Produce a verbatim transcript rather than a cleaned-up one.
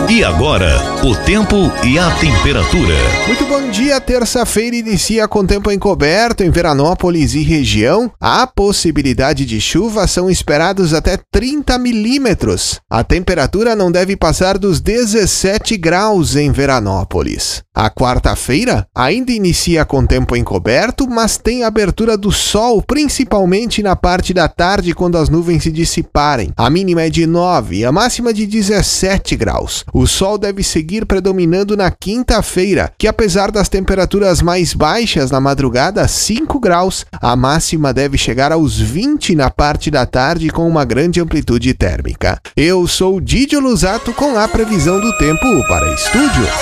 E agora, o tempo e a temperatura. Muito bom dia, terça-feira inicia com tempo encoberto em Veranópolis e região. A possibilidade de chuva são esperados até trinta milímetros. A temperatura não deve passar dos dezessete graus em Veranópolis. A quarta-feira ainda inicia com tempo encoberto, mas tem abertura do sol, principalmente na parte da tarde, quando as nuvens se dissiparem. A mínima é de nove e a máxima de dezessete graus. O sol deve seguir predominando na quinta-feira, que apesar das temperaturas mais baixas na madrugada, cinco graus, a máxima deve chegar aos vinte na parte da tarde com uma grande amplitude térmica. Eu sou Didio Lusato com a previsão do tempo para estúdio.